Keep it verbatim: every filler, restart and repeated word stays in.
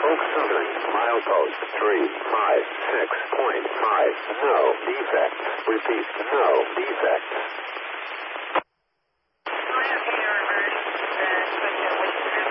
Oak Southern, milepost three five six point five. No defects. Repeat, no defects.